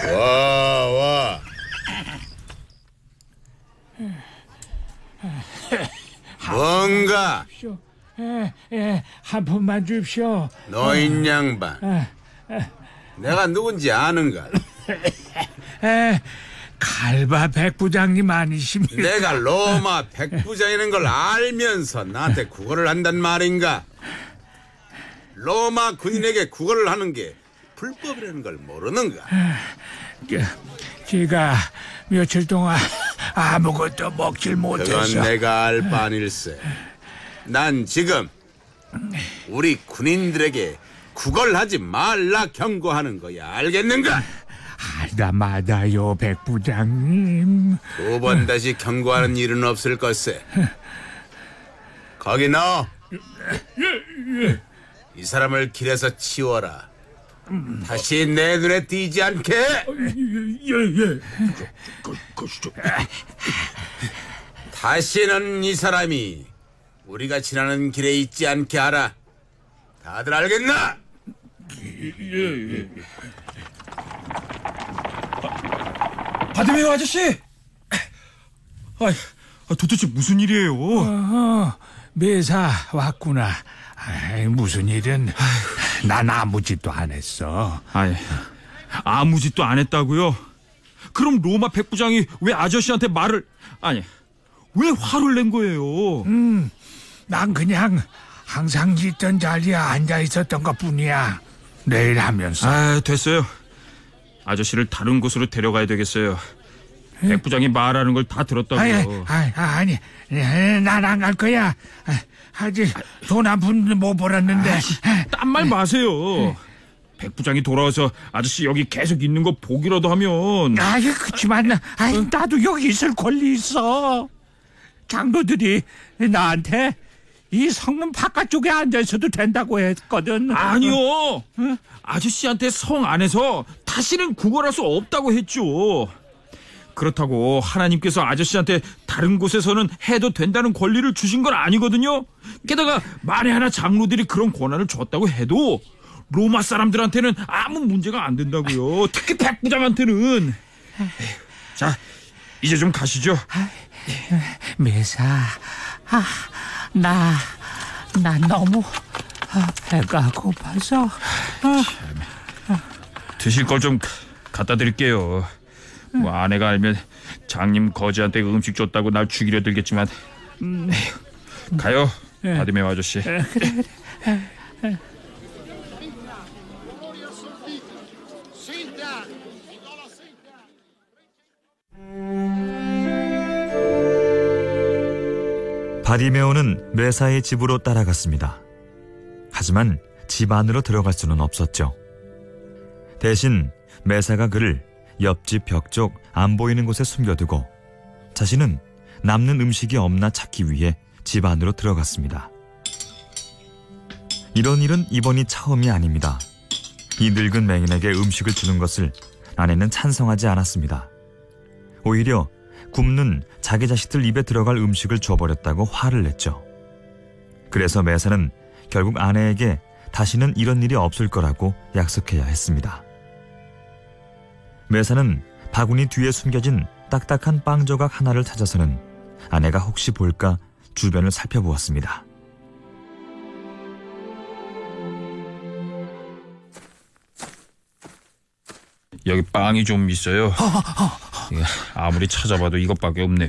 와. 뭔가? 한 푼만 줍시오. 노인 양반. 내가 누군지 아는가? 갈바 백부장님 아니십니까? 내가 로마 백부장이라는 걸 알면서 나한테 구걸을 한단 말인가? 로마 군인에게 구걸을 하는 게 불법이라는 걸 모르는가? 제가 며칠 동안 아무것도 먹질 못해서. 그건 내가 알 바닐세. 난 지금 우리 군인들에게 구걸하지 말라 경고하는 거야. 알겠는가? 알다마다요, 백부장님. 두 번 다시 경고하는 일은 없을 것세. 거기 너. 이 사람을 길에서 치워라. 다시 내 눈에 띄지 않게. 예. 다시는 이 사람이 우리가 지나는 길에 있지 않게 하라. 다들 알겠나? 예. 바디메어 아저씨! 도대체 무슨 일이에요? 매사 왔구나. 무슨 일은. 난 아무 짓도 안 했어. 아무 짓도 안 했다고요? 그럼 로마 백부장이 왜 아저씨한테 왜 화를 낸 거예요? 난 그냥 항상 있던 자리에 앉아 있었던 것뿐이야. 내일 하면서. 됐어요. 아저씨를 다른 곳으로 데려가야 되겠어요. 백부장이 말하는 걸 다 들었다고요. 아니, 난 안 갈 거야. 아직 돈 한 푼 못 벌었는데. 딴 말 마세요. 백부장이 돌아와서 아저씨 여기 계속 있는 거 보기라도 하면. 그치만 나도 여기 있을 권리 있어. 장로들이 나한테 이 성문 바깥쪽에 앉아 있어도 된다고 했거든. 아니요. 아저씨한테 성 안에서 다시는 구걸할 수 없다고 했죠. 그렇다고 하나님께서 아저씨한테 다른 곳에서는 해도 된다는 권리를 주신 건 아니거든요. 게다가 만에 하나 장로들이 그런 권한을 줬다고 해도 로마 사람들한테는 아무 문제가 안 된다고요. 특히 백부장한테는. 자, 이제 좀 가시죠. 매사, 나 너무 배가 고파서. 드실 걸 좀 갖다 드릴게요. 아내가 알면 장님 거지한테 음식 줬다고 날 죽이려 들겠지만. 가요, 바디메오 아저씨. 그래. 바디메오는 매사의 집으로 따라갔습니다. 하지만 집 안으로 들어갈 수는 없었죠. 대신 매사가 그를 옆집 벽 쪽 안 보이는 곳에 숨겨두고 자신은 남는 음식이 없나 찾기 위해 집 안으로 들어갔습니다. 이런 일은 이번이 처음이 아닙니다. 이 늙은 맹인에게 음식을 주는 것을 아내는 찬성하지 않았습니다. 오히려 굶는 자기 자식들 입에 들어갈 음식을 줘버렸다고 화를 냈죠. 그래서 매사는 결국 아내에게 다시는 이런 일이 없을 거라고 약속해야 했습니다. 매사는 바구니 뒤에 숨겨진 딱딱한 빵 조각 하나를 찾아서는 아내가 혹시 볼까 주변을 살펴보았습니다. 여기 빵이 좀 있어요. 아무리 찾아봐도 이것밖에 없네요.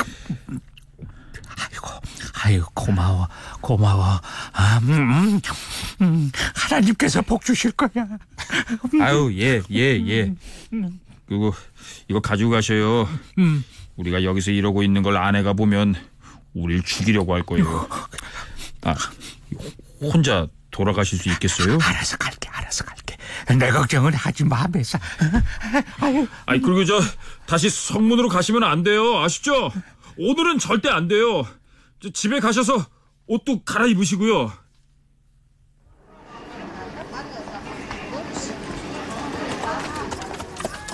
아이고 고마워. 하나님께서 복 주실 거야. 예. 그리고 이거 가지고 가셔요. 우리가 여기서 이러고 있는 걸 아내가 보면 우릴 죽이려고 할 거예요. 혼자 돌아가실 수 있겠어요? 알아서 갈게. 내 걱정은 하지 마, 매사. 그리고 다시 성문으로 가시면 안 돼요. 아시죠? 오늘은 절대 안 돼요. 집에 가셔서 옷도 갈아입으시고요.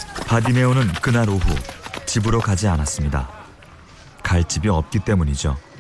바디메오는 그날 오후 집으로 가지 않았습니다. 갈 집이 없기 때문이죠.